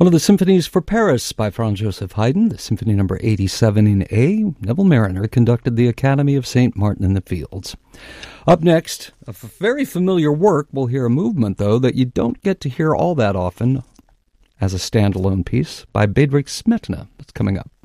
One of the symphonies for Paris by Franz Joseph Haydn, the Symphony Number 87 in A. Neville Marriner conducted the Academy of St. Martin in the Fields. Up next, a very familiar work. We'll hear a movement, though, that you don't get to hear all that often as a standalone piece by Bedřich Smetana. That's coming up.